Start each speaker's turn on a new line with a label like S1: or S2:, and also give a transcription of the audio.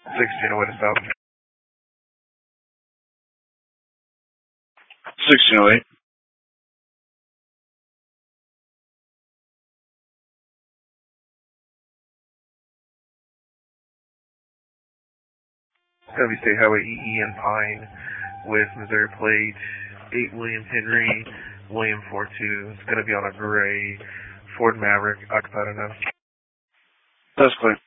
S1: 1608 is out.
S2: 1608.
S1: It's going to be State Highway EE and Pine with Missouri plate 8 William Henry, William 42. It's going to be on a gray Ford Maverick occupied enough.
S2: That's clear.